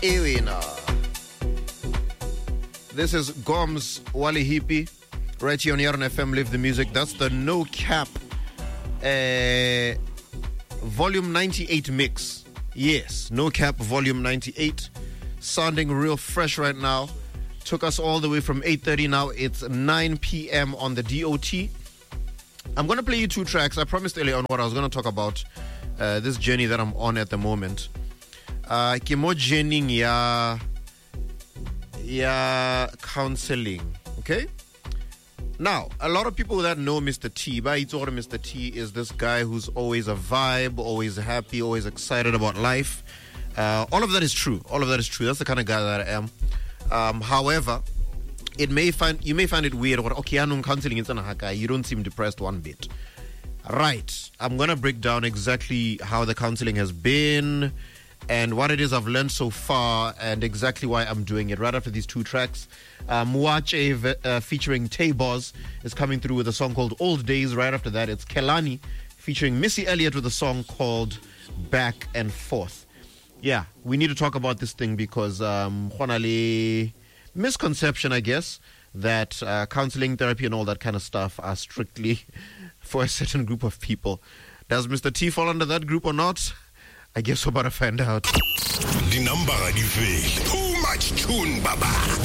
Ewina. This is Goms Wally Hippie right here on Yaron FM Live the Music. That's the No Cap volume 98 mix. Yes, No Cap volume 98. Sounding real fresh right now. Took us all the way from 8:30. Now it's 9 p.m. on the DOT. I'm going to play you two tracks. I promised earlier on what I was going to talk about this journey that I'm on at the moment. Kimo journey ya counseling. Okay? Now, a lot of people that know Mr. T, Mr. T is this guy who's always a vibe, always happy, always excited about life. All of that is true. That's the kind of guy that I am. However, you may find it weird. Okay, I'm counseling in Haka. You don't seem depressed one bit. Right. I'm going to break down exactly how the counseling has been and what it is I've learned so far and exactly why I'm doing it right after these two tracks. Mwache featuring Tay Boz is coming through with a song called Old Days. Right after that, it's Kelani featuring Missy Elliott with a song called Back and Forth. Yeah, we need to talk about this thing because misconception, I guess, that counseling, therapy, and all that kind of stuff are strictly for a certain group of people. Does Mr. T fall under that group or not? I guess we're about to find out. The number, too much tune, Baba.